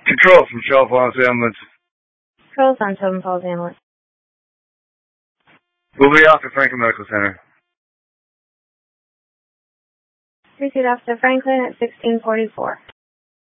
Control from Shell Falls Ambulance. Control on Seven Falls Ambulance. We'll be off to Franklin Medical Center. Repeat off to Franklin at 1644.